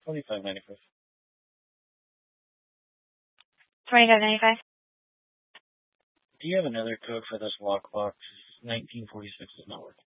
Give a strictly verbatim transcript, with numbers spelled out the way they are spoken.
twenty-five ninety-five. twenty-five ninety-five. Do you have another code for this lockbox? nineteen forty-six does not work.